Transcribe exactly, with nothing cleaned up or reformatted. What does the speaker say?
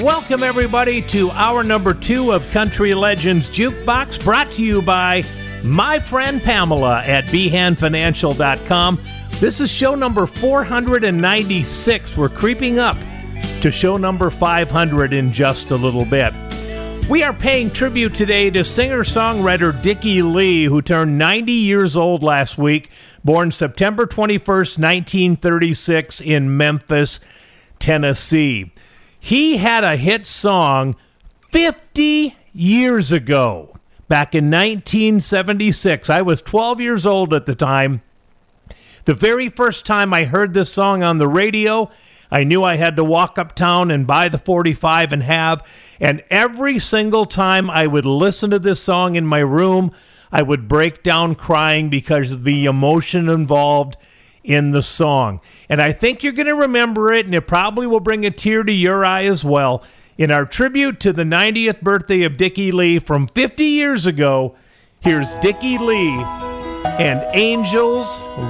Welcome, everybody, to hour number two of Country Legends Jukebox, brought to you by my friend Pamela at behan financial dot com. This is show number four hundred ninety-six. We're creeping up to show number five hundred in just a little bit. We are paying tribute today to singer-songwriter Dickie Lee, who turned ninety years old last week, born September twenty-first, nineteen thirty-six in Memphis, Tennessee. He had a hit song fifty years ago, back in nineteen seventy-six. I was twelve years old at the time. The very first time I heard this song on the radio, I knew I had to walk uptown and buy the forty-five and have, and every single time I would listen to this song in my room, I would break down crying because of the emotion involved in the song. And I think you're going to remember it, and it probably will bring a tear to your eye as well. In our tribute to the ninetieth birthday of Dickie Lee from fifty years ago, here's Dickie Lee and Angels